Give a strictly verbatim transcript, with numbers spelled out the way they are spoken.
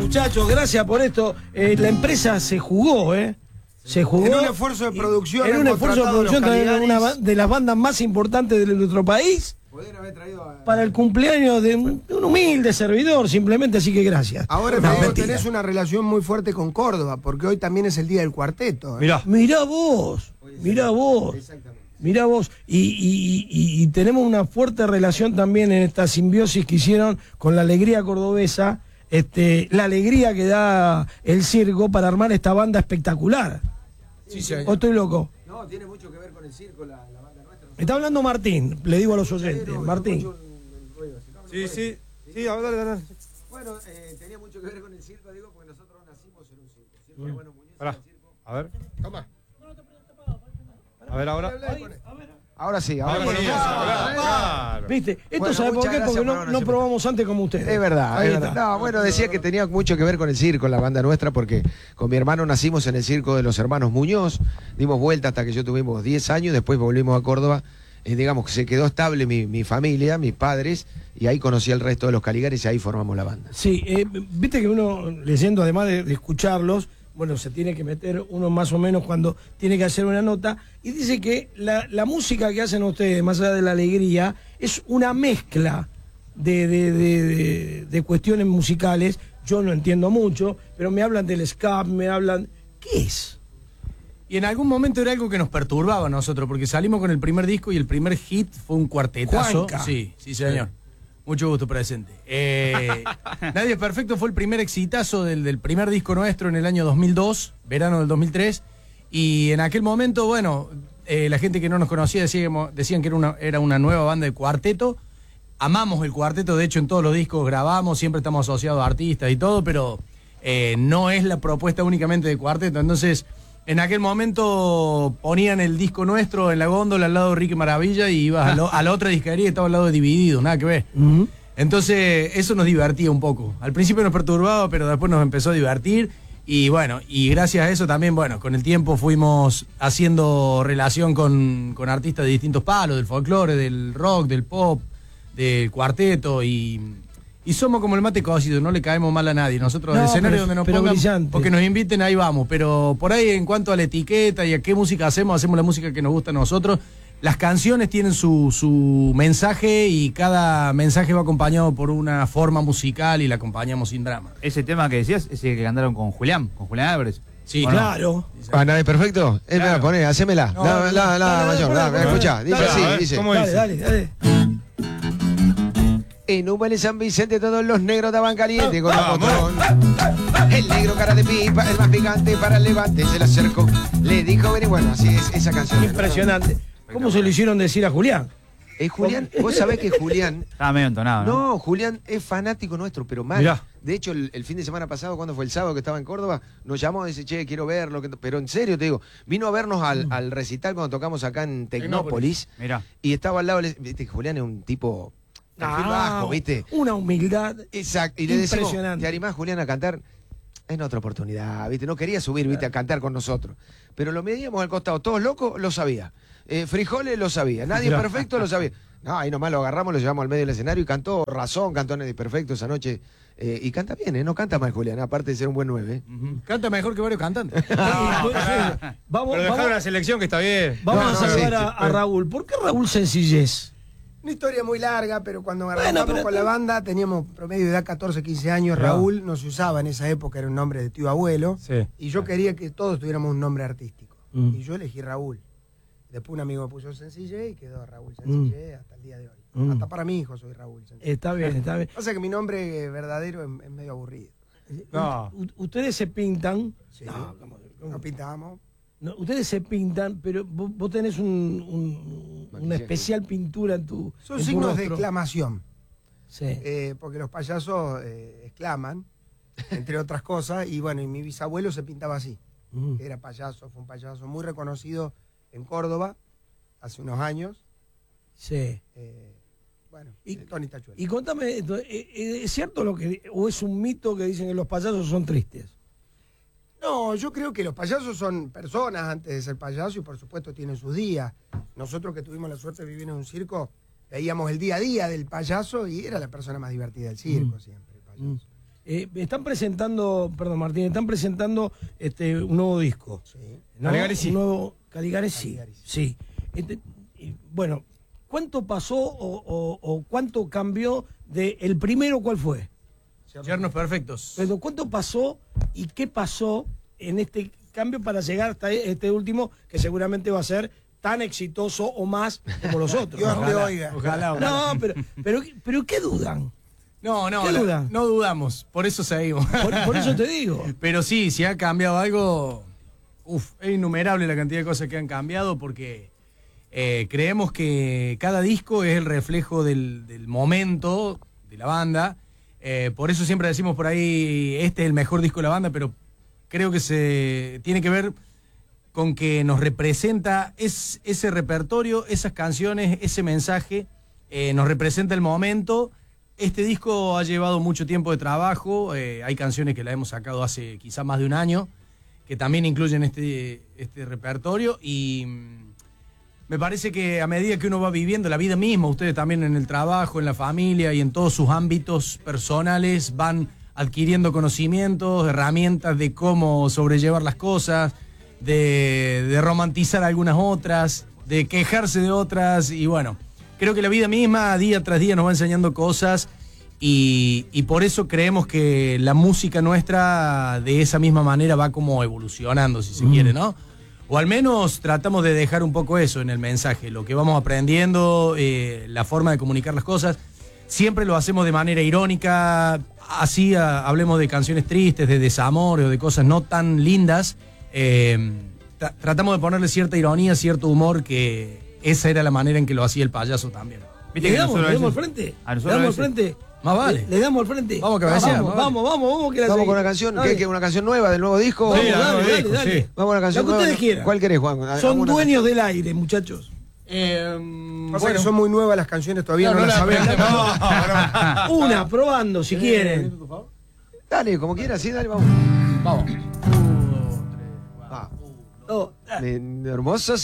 muchachos, gracias por esto. Eh, la empresa se jugó, ¿eh? Se jugó. En un esfuerzo de producción. En un esfuerzo de producción de una de las bandas más importantes de nuestro país. Poder haber traído a... Para el cumpleaños de un, de un humilde servidor, simplemente, así que gracias. Ahora no, te digo, tenés una relación muy fuerte con Córdoba, porque hoy también es el día del cuarteto. ¿eh? Mirá. Mirá vos, mirá vos. Exactamente. Mirá vos, y, y, y, y tenemos una fuerte relación también en esta simbiosis que hicieron con la alegría cordobesa, este, la alegría que da el circo para armar esta banda espectacular. Sí, sí, ¿O estoy loco? No, tiene mucho que ver con el circo, la, la banda nuestra. Está hablando Martín, le digo a los oyentes, Martín. Sí, sí, sí, a ver, dale, dale. Bueno, eh, tenía mucho que ver con el circo, digo, porque nosotros nacimos en un circo. circo Mm. bueno, Muñoz, Pará, el circo. a ver. Toma. A ver ahora. Ahora sí, ahora, Ahora sí, sí. claro, claro. ¿Viste? Esto Bueno, sabe por muchas qué, gracias porque por no, habernos no probamos antes como ustedes. Es verdad, Ahí es está. verdad. No, bueno, decía que tenía mucho que ver con el circo, la banda nuestra, porque con mi hermano nacimos en el circo de los hermanos Muñoz, dimos vuelta hasta que yo tuvimos diez años, después volvimos a Córdoba, y digamos que se quedó estable mi, mi familia, mis padres, y ahí conocí al resto de los Caligaris y ahí formamos la banda. Sí, eh, viste que uno, leyendo, además de, de escucharlos, bueno, se tiene que meter uno más o menos cuando tiene que hacer una nota, y dice que la, la música que hacen ustedes, más allá de la alegría, es una mezcla de, de, de, de, de cuestiones musicales. Yo no entiendo mucho, pero me hablan del ska, me hablan... ¿Qué es? Y en algún momento era algo que nos perturbaba a nosotros, porque salimos con el primer disco y el primer hit fue un cuartetazo. Juanca. Sí, sí, señor. Mucho gusto, presente. Eh, Nadie es Perfecto fue el primer exitazo del, del primer disco nuestro en el año dos mil dos, verano del dos mil tres. Y en aquel momento, bueno, eh, la gente que no nos conocía decíamos, decían que era una, era una nueva banda de cuarteto. Amamos el cuarteto, de hecho en todos los discos grabamos, siempre estamos asociados a artistas y todo, pero eh, no es la propuesta únicamente de cuarteto. Entonces, en aquel momento ponían el disco nuestro en la góndola al lado de Ricky Maravilla y ibas a, lo, a la otra disquería y estaba al lado de Dividido, nada que ver. Uh-huh. Entonces, eso nos divertía un poco. Al principio nos perturbaba, pero después nos empezó a divertir. Y bueno, y gracias a eso también, bueno, con el tiempo fuimos haciendo relación con, con artistas de distintos palos, del folclore, del rock, del pop, del cuarteto y... Y somos como el mate cocido, no le caemos mal a nadie. Nosotros, No, el escenario pero- donde nos pero pongan, brillante. o que nos inviten, ahí vamos. Pero por ahí, en cuanto a la etiqueta y a qué música hacemos, hacemos la música que nos gusta a nosotros. Las canciones tienen su, su mensaje y cada mensaje va acompañado por una forma musical y la acompañamos sin drama. Ese tema que decías es el que cantaron con Julián, con Julián Álvarez. Sí, ¿O no? Claro. Ah, ¿nada es perfecto? Eh, Claro. mira, poné, hacémela. No, la, la, la, dale, dale, mayor, poné, la, poné. escuchá, dice Dale, así, a ver, dice. ¿cómo Dale, dice? dale, dale. En Humel San Vicente todos los negros daban caliente con el Vamos. botón. El negro cara de pipa, el más picante para el levante, se le acercó. Le dijo, ven y bueno, así es esa canción. Impresionante. ¿Cómo se lo hicieron decir a Julián? Eh, Julián, vos sabés que Julián... Estaba medio entonado, ¿no? No, Julián es fanático nuestro, pero mal. Mirá. De hecho, el, el fin de semana pasado, cuando fue el sábado que estaba en Córdoba, nos llamó y dice, che, quiero verlo. que- Pero en serio te digo, vino a vernos al, al recital cuando tocamos acá en Tecnópolis. Mirá. Y estaba al lado, le- viste que Julián es un tipo perfil bajo, ¿viste? Una humildad. Exacto. Y le decimos, Impresionante. ¿te animás, Julián, a cantar? En otra oportunidad, ¿viste? No quería subir, ¿viste? A cantar con nosotros. Pero lo medíamos al costado. Todos locos, lo sabía. Eh, frijoles, lo sabía. Nadie Mirá. perfecto, lo sabía. No, ahí nomás lo agarramos, lo llevamos al medio del escenario y cantó Razón, cantó Nadie Perfecto esa noche. Eh, y canta bien, ¿eh? No canta mal, Julián, aparte de ser un buen nueve. ¿eh? Ujú. Canta mejor que varios cantantes. Ah, bueno, sí. Vamos, Pero dejaron vamos, la selección que está bien. vamos No, a no, saludar sí, a, sí. a Raúl. ¿Por qué Raúl Sencillez? Una historia muy larga, pero cuando Bueno, arrancamos pero- con la banda teníamos promedio de edad catorce, quince años. Claro. Raúl no se usaba en esa época, era un nombre de tío abuelo. Sí. Y yo quería que todos tuviéramos un nombre artístico. Mm. Y yo elegí Raúl. Después un amigo me puso Sencillez y quedó Raúl Sencillez hasta el día de hoy. Mm. Hasta para mi hijo soy Raúl Sencillez. Está bien, está bien. Pasa que mi nombre verdadero es, es medio aburrido. No. U- ustedes se pintan. Sí. No, ¿cómo- cómo? Nos pintamos. No, ustedes se pintan, pero vos, vos tenés un, un- una Maquillaje. especial pintura en tu. Son en tu signos de rostro. exclamación. Sí. Eh, porque los payasos eh, exclaman, entre otras cosas. Y bueno, y mi bisabuelo se pintaba así. Mm. Era payaso, fue un payaso muy reconocido en Córdoba hace unos años. Sí. Eh, bueno, Y- eh, Tony Tachuela. Y contame, esto, ¿eh, eh, ¿es cierto lo que, o es un mito que dicen que los payasos son tristes? No, yo creo que los payasos son personas antes de ser payasos y por supuesto tienen sus días. Nosotros que tuvimos la suerte de vivir en un circo, veíamos el día a día del payaso y era la persona más divertida del circo Mm. siempre, el payaso. Mm. Eh, están presentando, perdón Martín, están presentando este un nuevo disco. Sí. ¿no? Caligari sí. Un nuevo Caligari sí. Caligari sí. Sí. Este, y, bueno, ¿cuánto pasó o, o- o cuánto cambió de el primero? ¿Cuál fue? Yernos perfectos. Pero ¿cuánto pasó y qué pasó en este cambio para llegar hasta este último que seguramente va a ser tan exitoso o más como los otros? Dios ¿no? te oiga. Ojalá, ojalá. No, pero, pero, pero ¿qué dudan? No, no, ¿Qué la- duda? no dudamos, por eso seguimos. Por, por eso te digo. Pero sí, si ha cambiado algo, uf, es innumerable la cantidad de cosas que han cambiado porque eh, creemos que cada disco es el reflejo del, del momento de la banda. Eh, por eso siempre decimos por ahí, este es el mejor disco de la banda, pero creo que se tiene que ver con que nos representa es, ese repertorio, esas canciones, ese mensaje, eh, nos representa el momento. Este disco ha llevado mucho tiempo de trabajo, eh, hay canciones que la hemos sacado hace quizá más de un año, que también incluyen este, este repertorio y mm, me parece que a medida que uno va viviendo la vida misma, ustedes también en el trabajo, en la familia y en todos sus ámbitos personales van adquiriendo conocimientos, herramientas de cómo sobrellevar las cosas, de, de romantizar algunas otras, de quejarse de otras y bueno, creo que la vida misma día tras día nos va enseñando cosas y, y por eso creemos que la música nuestra de esa misma manera va como evolucionando, si se Mm. quiere, ¿no? O al menos tratamos de dejar un poco eso en el mensaje, lo que vamos aprendiendo, eh, la forma de comunicar las cosas. Siempre lo hacemos de manera irónica, así a- hablemos de canciones tristes, de desamor o de cosas no tan lindas. eh, tra- tratamos de ponerle cierta ironía, cierto humor, que esa era la manera en que lo hacía el payaso también. Viste ¿Le que damos, nosotros le a damos al veces- frente? a ¿Le nosotros a damos al veces- frente? Más vale. ¿Le, le damos al frente? Vamos a cabecear, Vamos, más vale. vamos, vamos, vamos, que la Vamos seguimos. con una canción, Dale. ¿qué, qué, una canción nueva del nuevo disco? Vamos, Sí, la dale, nueva dale, disco, dale. sí. Vamos a una canción La que nueva. ustedes quieran. ¿Cuál querés, Juan? Son ¿Alguna dueños del aire, muchachos. Eh, Pasa bueno, que son muy nuevas las canciones, todavía No, no, no las la sabemos. aprendemos. Una, probando, si quieren. canción? Dale, como quieras, sí, dale, vamos. vamos. Va. No, Me- Hermosa